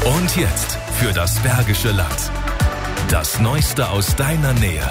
Und jetzt für das Bergische Land. Das Neueste aus deiner Nähe.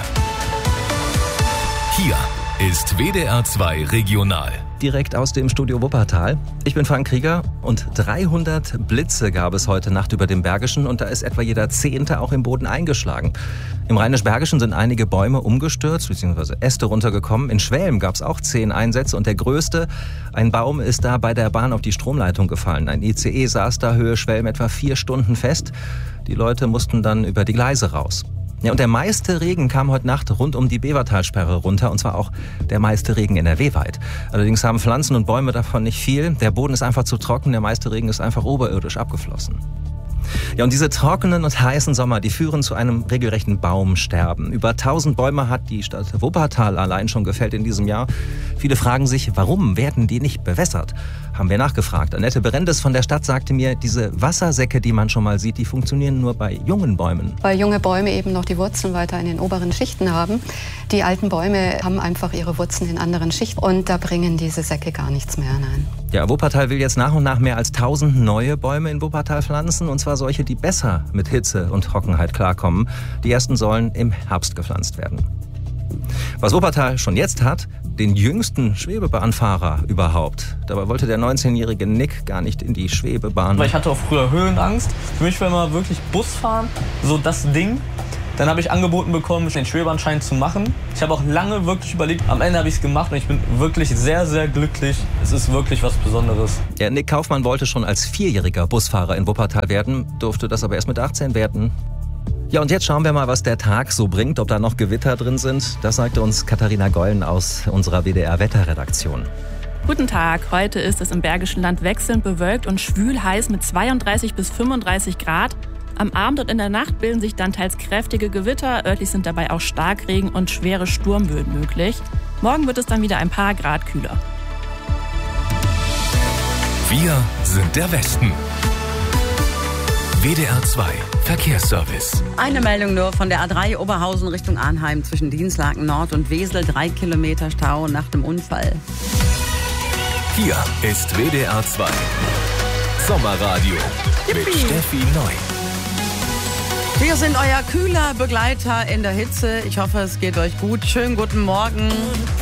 Hier ist WDR 2 Regional. Direkt aus dem Studio Wuppertal. Ich bin Frank Krieger und 300 Blitze gab es heute Nacht über dem Bergischen und da ist etwa jeder 10. auch im Boden eingeschlagen. Im Rheinisch-Bergischen sind einige Bäume umgestürzt bzw. Äste runtergekommen. In Schwelm gab es auch 10 Einsätze und der größte, ein Baum ist da bei der Bahn auf die Stromleitung gefallen. Ein ICE saß da Höhe Schwelm etwa 4 Stunden fest. Die Leute mussten dann über die Gleise raus. Ja, und der meiste Regen kam heute Nacht rund um die Bevertalsperre runter und zwar auch der meiste Regen NRW-weit. Allerdings haben Pflanzen und Bäume davon nicht viel. Der Boden ist einfach zu trocken, der meiste Regen ist einfach oberirdisch abgeflossen. Ja, und diese trockenen und heißen Sommer, die führen zu einem regelrechten Baumsterben. Über 1000 Bäume hat die Stadt Wuppertal allein schon gefällt in diesem Jahr. Viele fragen sich, warum werden die nicht bewässert? Haben wir nachgefragt. Annette Berendes von der Stadt sagte mir, diese Wassersäcke, die man schon mal sieht, die funktionieren nur bei jungen Bäumen. Weil junge Bäume eben noch die Wurzeln weiter in den oberen Schichten haben. Die alten Bäume haben einfach ihre Wurzeln in anderen Schichten und da bringen diese Säcke gar nichts mehr hinein. Ja, Wuppertal will jetzt nach und nach mehr als 1000 neue Bäume in Wuppertal pflanzen und zwar solche, die besser mit Hitze und Trockenheit klarkommen. Die ersten sollen im Herbst gepflanzt werden. Was Wuppertal schon jetzt hat, den jüngsten Schwebebahnfahrer überhaupt. Dabei wollte der 19-jährige Nick gar nicht in die Schwebebahn. Weil ich hatte auch früher Höhenangst. Für mich war immer wirklich Busfahren so das Ding. Dann habe ich angeboten bekommen, den Schwebebahnschein zu machen. Ich habe auch lange wirklich überlegt. Am Ende habe ich es gemacht und ich bin wirklich sehr, sehr glücklich. Es ist wirklich was Besonderes. Ja, Nick Kaufmann wollte schon als 4-jähriger Busfahrer in Wuppertal werden, durfte das aber erst mit 18 werden. Ja, und jetzt schauen wir mal, was der Tag so bringt, ob da noch Gewitter drin sind. Das sagte uns Katharina Gollen aus unserer WDR-Wetterredaktion. Guten Tag, heute ist es im Bergischen Land wechselnd bewölkt und schwül heiß mit 32 bis 35 Grad. Am Abend und in der Nacht bilden sich dann teils kräftige Gewitter, örtlich sind dabei auch Starkregen und schwere Sturmböen möglich. Morgen wird es dann wieder ein paar Grad kühler. Wir sind der Westen. WDR 2 Verkehrsservice. Eine Meldung nur von der A3 Oberhausen Richtung Arnheim zwischen Dinslaken Nord und Wesel. 3 Kilometer Stau nach dem Unfall. Hier ist WDR 2 Sommerradio mit Steffi Neu. Wir sind euer kühler Begleiter in der Hitze. Ich hoffe, es geht euch gut. Schönen guten Morgen.